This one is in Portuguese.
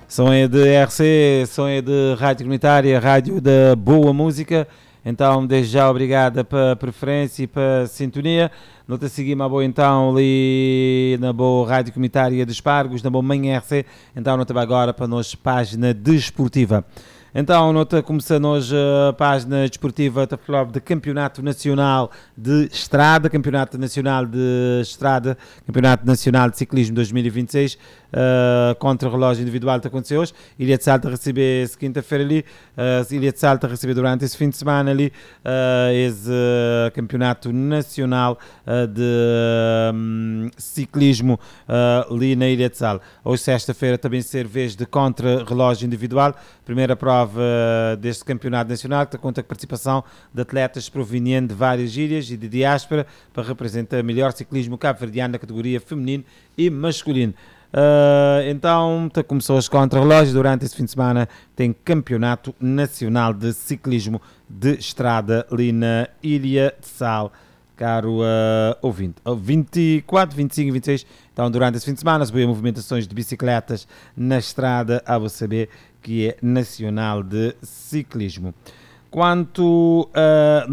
Som é de RC, som é de rádio comunitária, rádio da boa música. Então, desde já, obrigada pela preferência e pela sintonia. Nós te seguimos a boa então ali na boa rádio comunitária de Espargos, na boa Manhã RC. Então, nós estamos agora para a nossa página desportiva. Então, nós começando hoje a página desportiva da falar de Campeonato Nacional de Estrada, Campeonato Nacional de Estrada, Campeonato Nacional de Ciclismo 2026, contra o relógio individual que aconteceu hoje. Ilha de Salta receber quinta-feira ali, Ilha de Salta receber durante esse fim de semana ali, esse Campeonato Nacional de Ciclismo ali na Ilha de Sal. Hoje, sexta-feira, também ser vez de contra-relógio individual, primeira prova deste campeonato nacional, que conta com a participação de atletas provenientes de várias ilhas e de diáspora para representar o melhor ciclismo cabo-verdiano na categoria feminino e masculino. Então, começou os contra-relógios. Durante esse fim de semana tem campeonato nacional de ciclismo de estrada ali na Ilha de Sal, caro ouvinte. 24, 25 e 26. Então, durante esse fim de semana, se movimentações de bicicletas na estrada, a você saber que é nacional de ciclismo. Quanto